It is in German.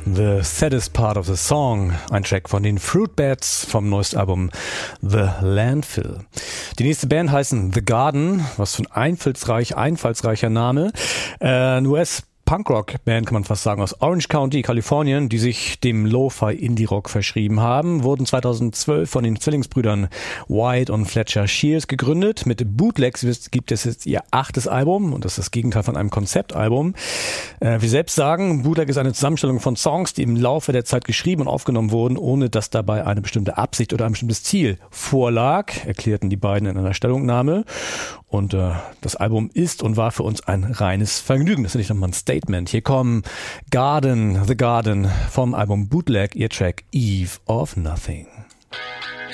The Saddest Part of the Song, ein Track von den Fruitbats vom neuesten Album The Landfill. Die nächste Band heißen The Garden, was für ein einfallsreicher Name. Ein US-Punkrock-Band, kann man fast sagen, aus Orange County, Kalifornien, die sich dem Lo-Fi-Indie-Rock verschrieben haben, wurden 2012 von den Zwillingsbrüdern White und Fletcher Shears gegründet. Mit Bootlegs gibt es jetzt ihr 8. Album und das ist das Gegenteil von einem Konzeptalbum. Wir selbst sagen, Bootleg ist eine Zusammenstellung von Songs, die im Laufe der Zeit geschrieben und aufgenommen wurden, ohne dass dabei eine bestimmte Absicht oder ein bestimmtes Ziel vorlag, erklärten die beiden in einer Stellungnahme. Und das Album ist und war für uns ein reines Vergnügen. Das ist nicht nochmal ein Statement. Hier kommen The Garden vom Album Bootleg, ihr Track Eve of Nothing.